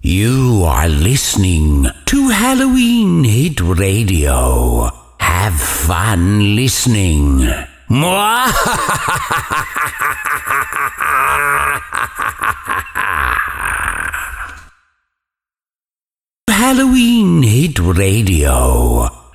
You are listening to Halloween Hit Radio. Have fun listening. Halloween Hit Radio.